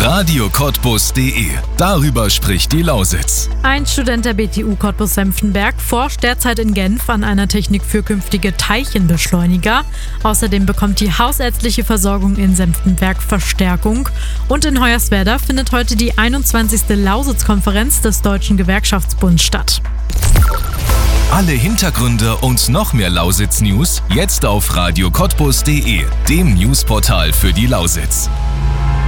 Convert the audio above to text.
radiokotbus.de. Darüber spricht die Lausitz. Ein Student der BTU Cottbus-Senftenberg forscht derzeit in Genf an einer Technik für künftige Teilchenbeschleuniger. Außerdem bekommt die hausärztliche Versorgung in Senftenberg Verstärkung. Und in Hoyerswerda findet heute die 21. Lausitz-Konferenz des Deutschen Gewerkschaftsbunds statt. Alle Hintergründe und noch mehr Lausitz-News jetzt auf radiokotbus.de, dem Newsportal für die Lausitz.